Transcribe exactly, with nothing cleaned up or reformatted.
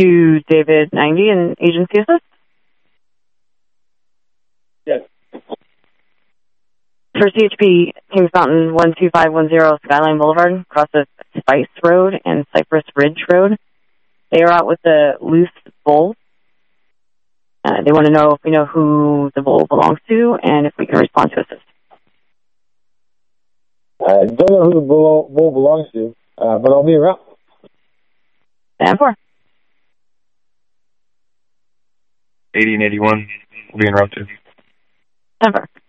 to David ninety and Agency Assist. Yes. For C H P, Kings Mountain one two five one zero Skyline Boulevard, crosses Spice Road and Cypress Ridge Road. They are out with the loose bull. Uh, they want to know if we know who the bull belongs to and if we can respond to assist. I don't know who the bull, bull belongs to, uh, but I'll be around. Stand for. eighty and eighty-one will be in route two. Stand for.